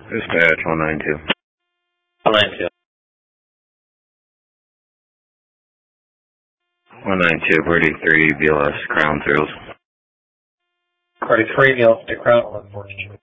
Dispatch 192. 192. 192, Birdie 3, BLS, Crown Thrills. Birdie 3, BLS to Crown, 114.